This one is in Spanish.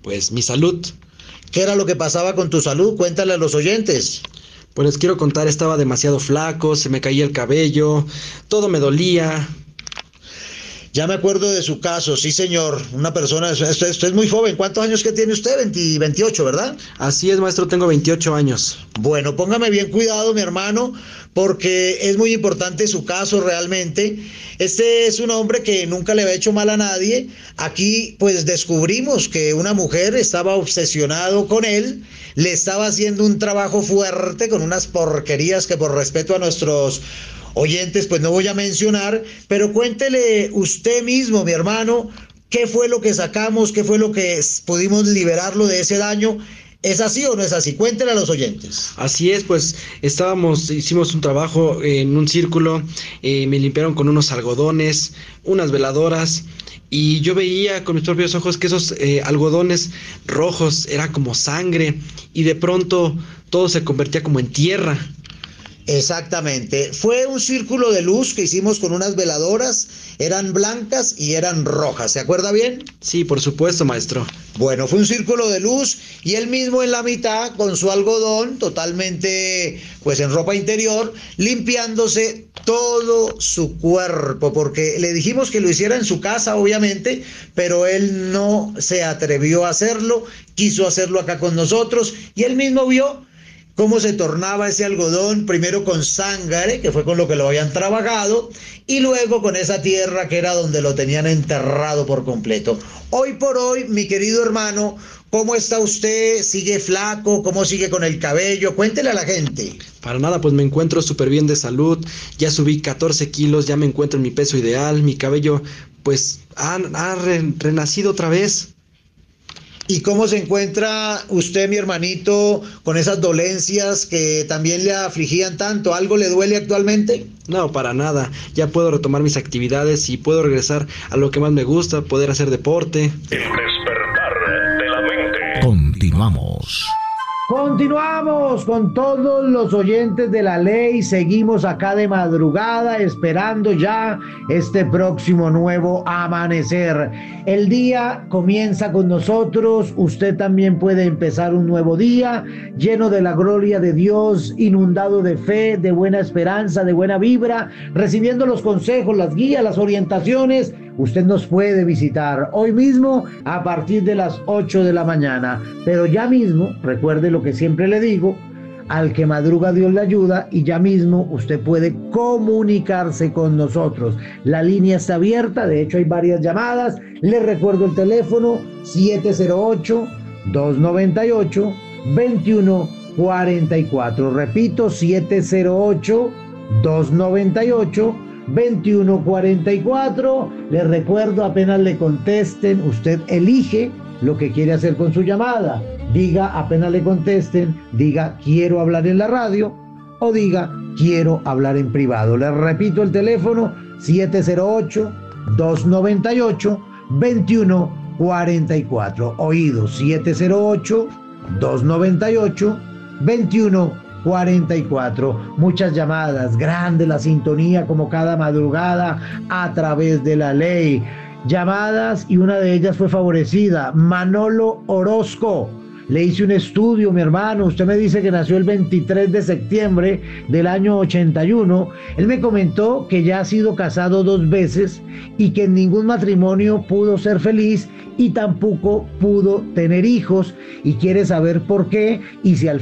pues mi salud. ¿Qué era lo que pasaba con tu salud? Cuéntale a los oyentes. Pues les quiero contar, estaba demasiado flaco, se me caía el cabello, todo me dolía. Ya me acuerdo de su caso, sí señor, una persona, usted es muy joven, ¿cuántos años que tiene usted? 28, ¿verdad? Así es, maestro, tengo 28 años. Bueno, póngame bien cuidado, mi hermano, porque es muy importante su caso realmente. Este es un hombre que nunca le había hecho mal a nadie. Aquí pues descubrimos que una mujer estaba obsesionado con él, le estaba haciendo un trabajo fuerte con unas porquerías que por respeto a nuestros oyentes pues no voy a mencionar, pero cuéntele usted mismo, mi hermano, qué fue lo que sacamos, qué fue lo que pudimos liberarlo de ese daño. ¿Es así o no es así? Cuéntele a los oyentes. Así es, pues hicimos un trabajo en un círculo, me limpiaron con unos algodones, unas veladoras, y yo veía con mis propios ojos que esos algodones rojos era como sangre, y de pronto todo se convertía como en tierra. Exactamente. Fue un círculo de luz que hicimos con unas veladoras, eran blancas y eran rojas, ¿se acuerda bien? Sí, por supuesto, maestro. Bueno, fue un círculo de luz y él mismo en la mitad con su algodón totalmente pues en ropa interior, limpiándose todo su cuerpo, porque le dijimos que lo hiciera en su casa obviamente, pero él no se atrevió a hacerlo, quiso hacerlo acá con nosotros y él mismo vio cómo se tornaba ese algodón, primero con sangre, que fue con lo que lo habían trabajado, y luego con esa tierra que era donde lo tenían enterrado por completo. Hoy por hoy, mi querido hermano, ¿cómo está usted? ¿Sigue flaco? ¿Cómo sigue con el cabello? Cuéntele a la gente. Para nada, pues me encuentro súper bien de salud, ya subí 14 kilos, ya me encuentro en mi peso ideal, mi cabello pues ha renacido otra vez. ¿Y cómo se encuentra usted, mi hermanito, con esas dolencias que también le afligían tanto? ¿Algo le duele actualmente? No, para nada. Ya puedo retomar mis actividades y puedo regresar a lo que más me gusta, poder hacer deporte. El despertar de la mente. Continuamos. Continuamos con todos los oyentes de la ley, seguimos acá de madrugada esperando ya este próximo nuevo amanecer. El día comienza con nosotros, usted también puede empezar un nuevo día lleno de la gloria de Dios, inundado de fe, de buena esperanza, de buena vibra, recibiendo los consejos, las guías, las orientaciones. Usted nos puede visitar hoy mismo a partir de las 8 de la mañana. Pero ya mismo, recuerde lo que siempre le digo, al que madruga Dios le ayuda y ya mismo usted puede comunicarse con nosotros. La línea está abierta, de hecho hay varias llamadas. Le recuerdo el teléfono 708-298-2144. Repito, 708-298-2144. Les recuerdo, apenas le contesten, usted elige lo que quiere hacer con su llamada. Diga, apenas le contesten, diga quiero hablar en la radio o diga quiero hablar en privado. Les repito el teléfono 708-298-2144. Oído, 708-298-2144. Muchas llamadas, grande la sintonía como cada madrugada a través de la ley. Llamadas y una de ellas fue favorecida. Manolo Orozco. Le hice un estudio, mi hermano. Usted me dice que nació el 23 de septiembre del año 81. Él me comentó que ya ha sido casado 2 veces y que en ningún matrimonio pudo ser feliz y tampoco pudo tener hijos. Y quiere saber por qué y si al